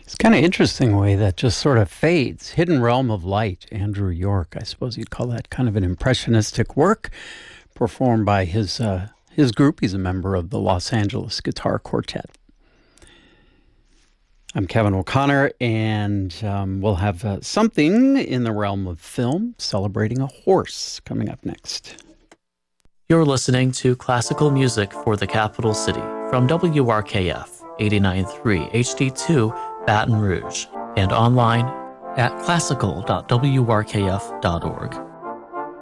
It's kind of interesting way that just sort of fades. Hidden Realm of Light, Andrew York. I suppose you'd call that kind of an impressionistic work performed by his group. He's a member of the Los Angeles Guitar Quartet. I'm Kevin O'Connor, and we'll have something in the realm of film celebrating a horse coming up next. You're listening to classical music for the capital city from WRKF 89.3 HD2 Baton Rouge and online at classical.wrkf.org.